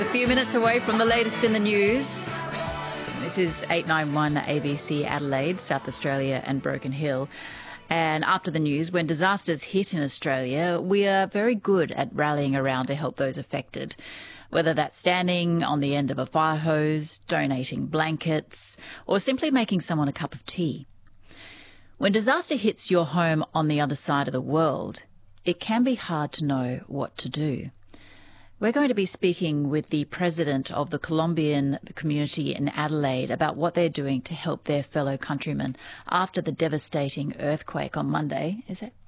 few minutes away from the latest in the news. This is 891 ABC Adelaide, South Australia and Broken Hill. And after the news, when disasters hit in Australia, we are very good at rallying around to help those affected. Whether that's standing on the end of a fire hose, donating blankets, or simply making someone a cup of tea. When disaster hits your home on the other side of the world, it can be hard to know what to do. We're going to be speaking with the president of the Colombian community in Adelaide about what they're doing to help their fellow countrymen after the devastating earthquake on Monday, is it?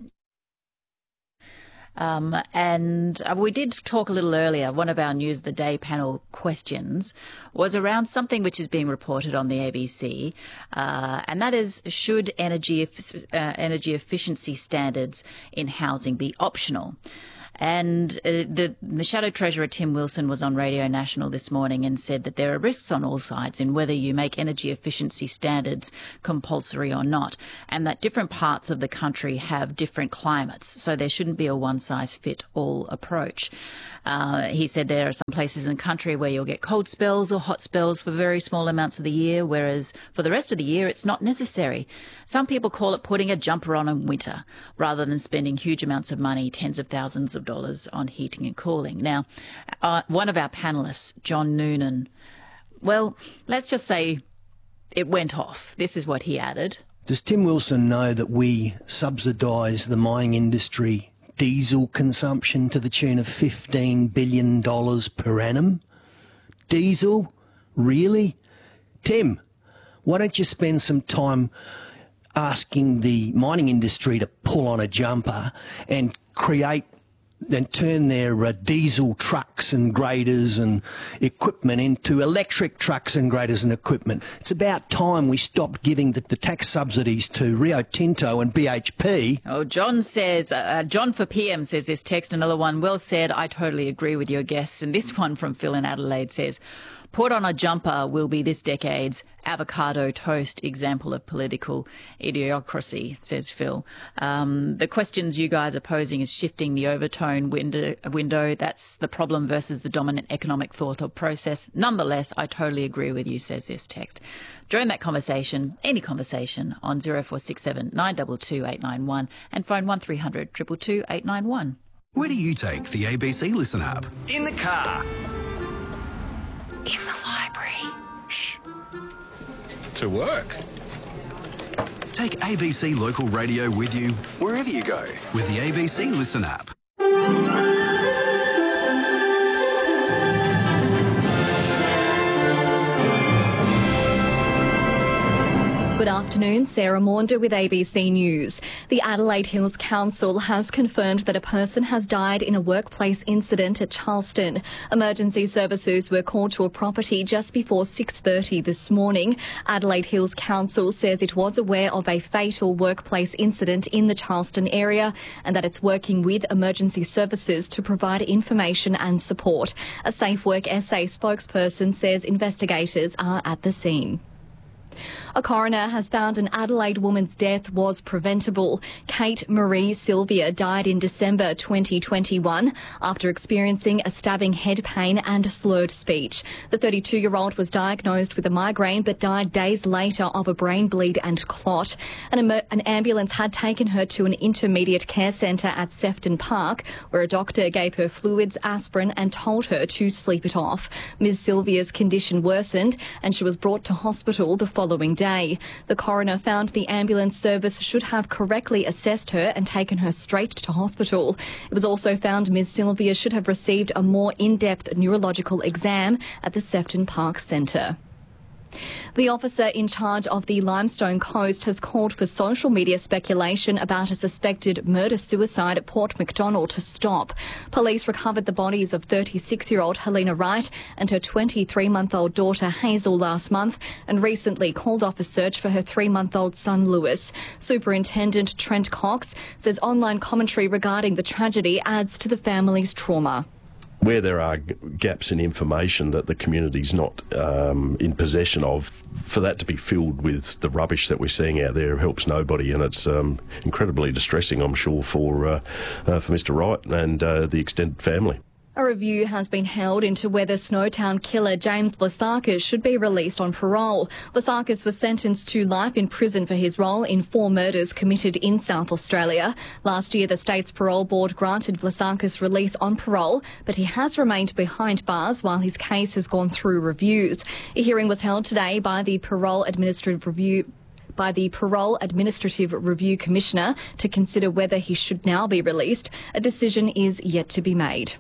And we did talk a little earlier. One of our News of the Day panel questions was around something which is being reported on the ABC, and that is, should energy efficiency standards in housing be optional? And the Shadow Treasurer Tim Wilson was on Radio National this morning and said that there are risks on all sides in whether you make energy efficiency standards compulsory or not, and that different parts of the country have different climates, so there shouldn't be a one-size-fits-all approach. He said there are some places in the country where you'll get cold spells or hot spells for very small amounts of the year, whereas for the rest of the year it's not necessary. Some people call it putting a jumper on in winter rather than spending huge amounts of money, tens of thousands of dollars on heating and cooling. Now, one of our panellists, John Noonan, well, let's just say it went off. This is what he added. Does Tim Wilson know that we subsidise the mining industry diesel consumption to the tune of $15 billion per annum? Diesel? Really? Tim, why don't you spend some time asking the mining industry to pull on a jumper and turn their diesel trucks and graders and equipment into electric trucks and graders and equipment. It's about time we stopped giving the tax subsidies to Rio Tinto and BHP. Oh, John says, John for PM says this text, another one, well said, I totally agree with your guests. And this one from Phil in Adelaide says, put on a jumper will be this decade's avocado toast example of political idiocracy, says Phil. The questions you guys are posing is shifting the overtone window. That's the problem versus the dominant economic thought or process. Nonetheless, I totally agree with you, says this text. Join that conversation, any conversation, on 0467 922 891 and phone 1300 222 891. Where do you take the ABC Listen app? In the car. In the library. Shh. To work. Take ABC Local Radio with you Wherever you go. with the ABC Listen app. Good afternoon, Sarah Maunder with ABC News. The Adelaide Hills Council has confirmed that a person has died in a workplace incident at Charleston. Emergency services were called to a property just before 6:30 this morning. Adelaide Hills Council says it was aware of a fatal workplace incident in the Charleston area and that it's working with emergency services to provide information and support. A Safe Work SA spokesperson says investigators are at the scene. A coroner has found an Adelaide woman's death was preventable. Kate Marie Sylvia died in December 2021 after experiencing a stabbing head pain and slurred speech. The 32-year-old was diagnosed with a migraine but died days later of a brain bleed and clot. An ambulance had taken her to an intermediate care centre at Sefton Park, where a doctor gave her fluids, aspirin and told her to sleep it off. Ms Sylvia's condition worsened and she was brought to hospital the following day. The coroner found the ambulance service should have correctly assessed her and taken her straight to hospital. It was also found Ms Sylvia should have received a more in-depth neurological exam at the Sefton Park Centre. The officer in charge of the Limestone Coast has called for social media speculation about a suspected murder-suicide at Port Macdonald to stop. Police recovered the bodies of 36-year-old Helena Wright and her 23-month-old daughter Hazel last month and recently called off a search for her 3-month-old son Lewis. Superintendent Trent Cox says online commentary regarding the tragedy adds to the family's trauma. Where there are gaps in information that the community's not in possession of, for that to be filled with the rubbish that we're seeing out there helps nobody, and it's incredibly distressing, I'm sure, for Mr. Wright and the extended family. A review has been held into whether Snowtown killer James Lasakis should be released on parole. Lasakis was sentenced to life in prison for his role in 4 murders committed in South Australia. Last year, the state's parole board granted Lasakis release on parole, but he has remained behind bars while his case has gone through reviews. A hearing was held today by the Parole Administrative Review Commissioner to consider whether he should now be released. A decision is yet to be made.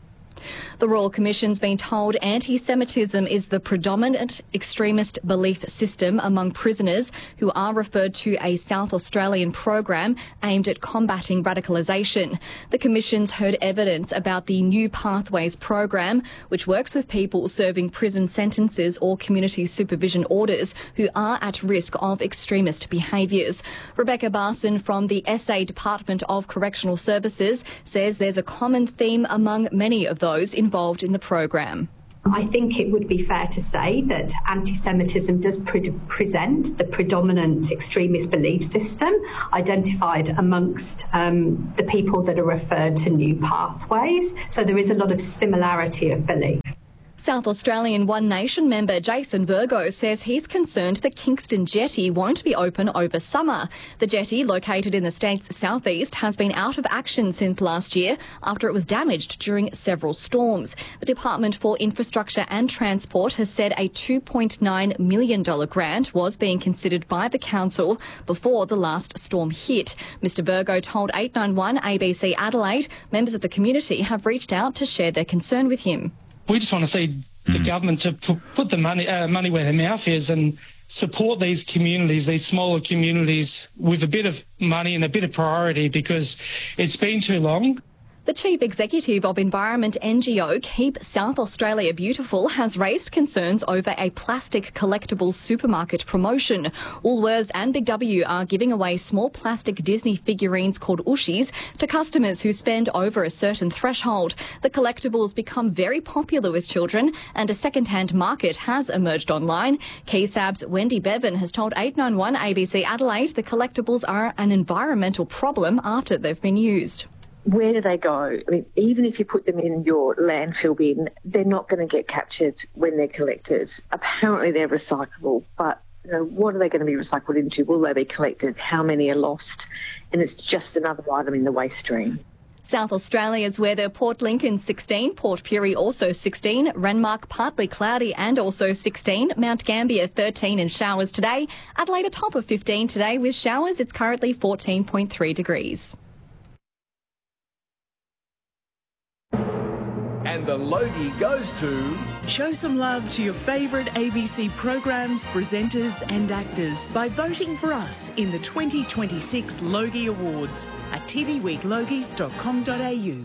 The Royal Commission's been told anti-Semitism is the predominant extremist belief system among prisoners who are referred to a South Australian program aimed at combating radicalisation. The Commission's heard evidence about the New Pathways program, which works with people serving prison sentences or community supervision orders who are at risk of extremist behaviours. Rebecca Barson from the SA Department of Correctional Services says there's a common theme among many of those involved in the program. I think it would be fair to say that anti-Semitism does present the predominant extremist belief system identified amongst the people that are referred to New Pathways. So there is a lot of similarity of belief. South Australian One Nation member Jason Virgo says he's concerned the Kingston Jetty won't be open over summer. The jetty, located in the state's southeast, has been out of action since last year after it was damaged during several storms. The Department for Infrastructure and Transport has said a $2.9 million grant was being considered by the council before the last storm hit. Mr Virgo told 891 ABC Adelaide members of the community have reached out to share their concern with him. We just want to see the government to put the money where their mouth is and support these communities, these smaller communities, with a bit of money and a bit of priority, because it's been too long. The Chief Executive of environment NGO Keep South Australia Beautiful has raised concerns over a plastic collectibles supermarket promotion. Woolworths and Big W are giving away small plastic Disney figurines called Ushies to customers who spend over a certain threshold. The collectibles become very popular with children, and a second-hand market has emerged online. KSAB's Wendy Bevan has told 891 ABC Adelaide the collectibles are an environmental problem after they've been used. Where do they go? I mean, even if you put them in your landfill bin, they're not going to get captured when they're collected. Apparently they're recyclable, but what are they going to be recycled into? Will they be collected? How many are lost? And it's just another item in the waste stream. South Australia's weather: Port Lincoln 16, Port Pirie also 16, Renmark partly cloudy and also 16, Mount Gambier 13 and showers today, Adelaide a top of 15 today with showers. It's currently 14.3 degrees. And the Logie goes to... Show some love to your favourite ABC programs, presenters and actors by voting for us in the 2026 Logie Awards at tvweeklogies.com.au.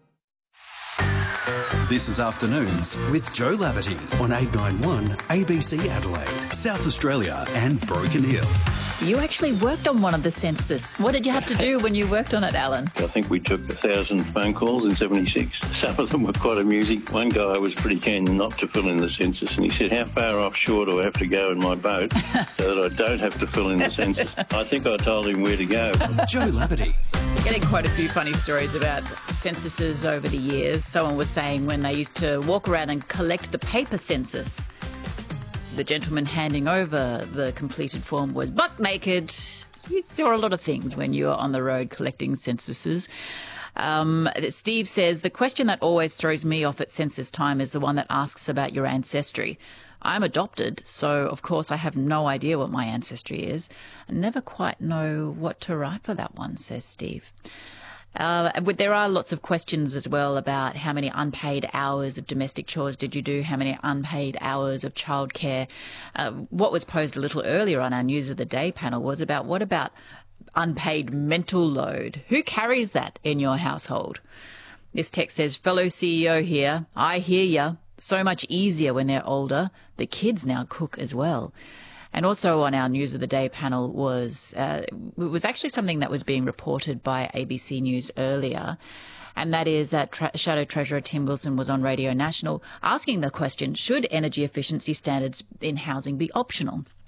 This is Afternoons with Joe Laverty on 891 ABC Adelaide, South Australia and Broken Hill. You actually worked on one of the census. What did you have to do when you worked on it, Alan? I think we took 1,000 phone calls in 76. Some of them were quite amusing. One guy was pretty keen not to fill in the census, and he said, how far offshore do I have to go in my boat so that I don't have to fill in the census? I think I told him where to go. Joe Laverty. Getting quite a few funny stories about censuses over the years. Someone was saying when they used to walk around and collect the paper census, the gentleman handing over the completed form was butt naked. You saw a lot of things when you were on the road collecting censuses. Steve says, the question that always throws me off at census time is the one that asks about your ancestry. I'm adopted, so of course I have no idea what my ancestry is. I never quite know what to write for that one, says Steve. There are lots of questions as well about how many unpaid hours of domestic chores did you do, how many unpaid hours of childcare. What was posed a little earlier on our News of the Day panel was about what about unpaid mental load? Who carries that in your household? This text says, fellow CEO here, I hear ya. So much easier when they're older. The kids now cook as well. And also on our News of the Day panel was actually something that was being reported by ABC News earlier, and that is that Shadow Treasurer Tim Wilson was on Radio National asking the question, should energy efficiency standards in housing be optional?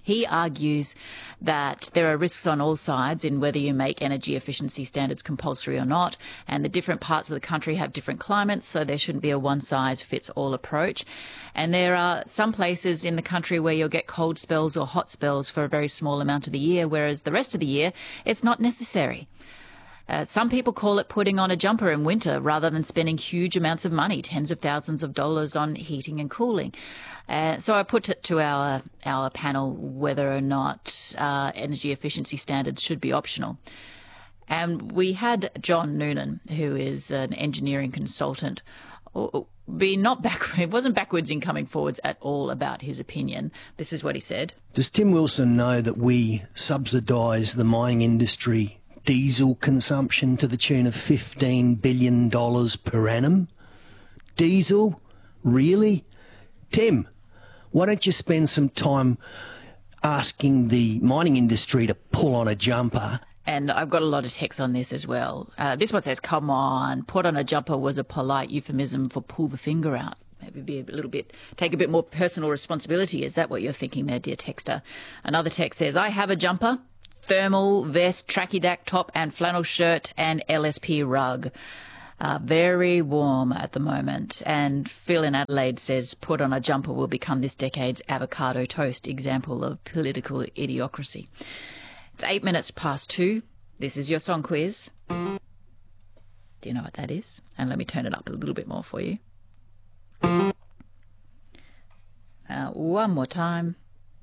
He argues that there are risks on all sides in whether you make energy efficiency standards compulsory or not, and the different parts of the country have different climates, so there shouldn't be a one-size-fits-all approach. And there are some places in the country where you'll get cold spells or hot spells for a very small amount of the year, whereas the rest of the year it's not necessary. Some people call it putting on a jumper in winter rather than spending huge amounts of money, tens of thousands of dollars on heating and cooling. So I put it to our panel whether or not energy efficiency standards should be optional. And we had John Noonan, who is an engineering consultant, it wasn't backwards in coming forwards at all about his opinion. This is what he said. Does Tim Wilson know that we subsidise the mining industry diesel consumption to the tune of $15 billion per annum? Diesel? Really? Tim, why don't you spend some time asking the mining industry to pull on a jumper? And I've got a lot of text on this as well. This one says, come on, put on a jumper was a polite euphemism for pull the finger out. Maybe be a little bit, take a bit more personal responsibility. Is that what you're thinking there, dear texter? Another text says, I have a jumper, thermal vest, tracky-dack top and flannel shirt and LSP rug. Very warm at the moment. And Phil in Adelaide says, put on a jumper will become this decade's avocado toast example of political idiocracy. It's 8 minutes past 2. This is your song quiz. Do you know what that is? And let me turn it up a little bit more for you. One more time.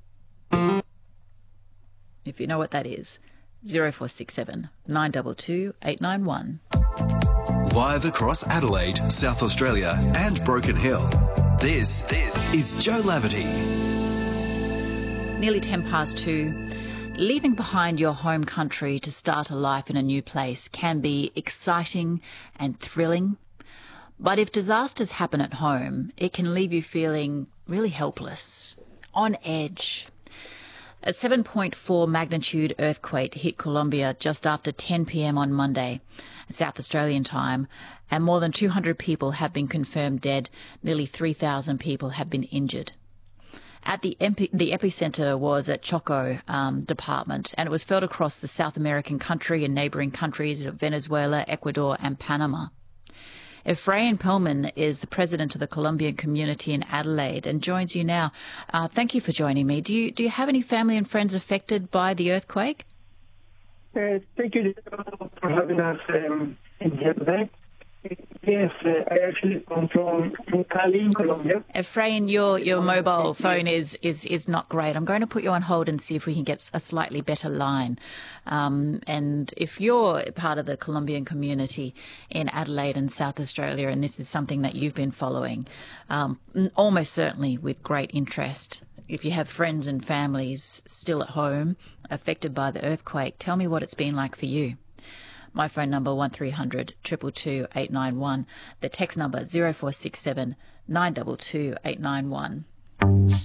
If you know what that is, 0467 922 891. Live across Adelaide, South Australia and Broken Hill, this is Joe Laverty. Nearly 10 past 2. Leaving behind your home country to start a life in a new place can be exciting and thrilling. But if disasters happen at home, it can leave you feeling really helpless, on edge. A 7.4 magnitude earthquake hit Colombia just after 10 p.m. on Monday, South Australian time, and more than 200 people have been confirmed dead. Nearly 3,000 people have been injured. At the epicenter was at Choco department, and it was felt across the South American country and neighbouring countries of Venezuela, Ecuador and Panama. Ephraim Pellman is the president of the Colombian community in Adelaide and joins you now. Thank you for joining me. Do you have any family and friends affected by the earthquake? Thank you for having us in here today. Yes, I actually come from Cali, Colombia. Ephraim, your mobile phone is not great. I'm going to put you on hold and see if we can get a slightly better line. And if you're part of the Colombian community in Adelaide and South Australia, and this is something that you've been following, almost certainly with great interest, if you have friends and families still at home affected by the earthquake, tell me what it's been like for you. My phone number 1300 222 891. The text number 0467 922 891.